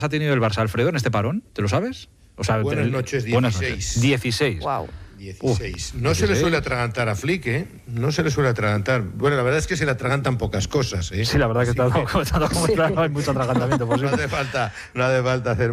ha tenido el Barça, Alfredo, en este parón? ¿Te lo sabes? O sea, buenas noches, 16. Buenas noches. 16. Wow. 16. No se le suele atragantar a Flick, ¿eh? No se le suele atragantar. Bueno, la verdad es que se le atragantan pocas cosas, ¿eh? Sí, la verdad que está como hay mucho atragantamiento posible. No hace falta hacer